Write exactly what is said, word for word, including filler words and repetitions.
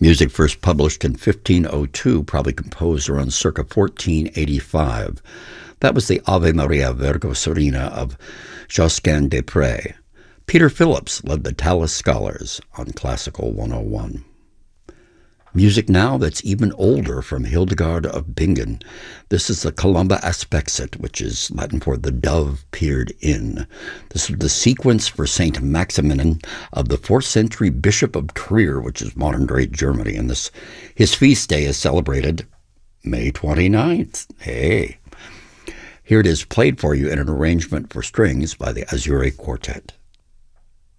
Music first published in fifteen oh two, probably composed around circa fourteen eighty-five. That was the Ave Maria Virgo Serena of Josquin des Prés. Peter Phillips led the Tallis Scholars on Classical one oh one. Music now that's even older from Hildegard of Bingen. This is the Columba Aspexit, which is Latin for the dove peered in. This is the sequence for Saint Maximin of the fourth century Bishop of Trier, which is modern-day Germany. And this, his feast day is celebrated May twenty-ninth. Hey! Here it is played for you in an arrangement for strings by the Azzurri Quartet.